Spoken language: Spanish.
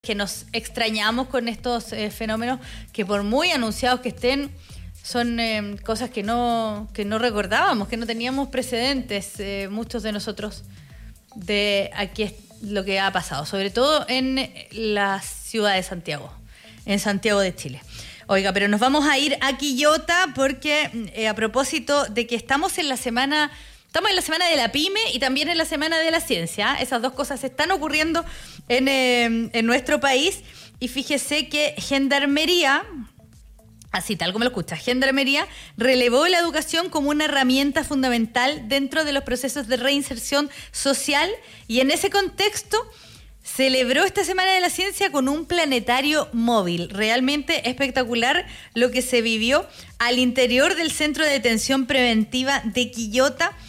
que nos extrañamos con estos fenómenos que por muy anunciados que estén, son cosas que no recordábamos, que no teníamos precedentes, muchos de nosotros, de aquí es lo que ha pasado, sobre todo en la ciudad de Santiago, en Santiago de Chile. Oiga, pero nos vamos a ir a Quillota porque a propósito de que estamos en la semana de la PYME y también en la semana de la ciencia. Esas dos cosas están ocurriendo en nuestro país. Y fíjese que Gendarmería, así tal como lo escucha, Gendarmería relevó la educación como una herramienta fundamental dentro de los procesos de reinserción social, y en ese contexto celebró esta Semana de la Ciencia con un planetario móvil. Realmente espectacular lo que se vivió al interior del Centro de Detención Preventiva de Quillota,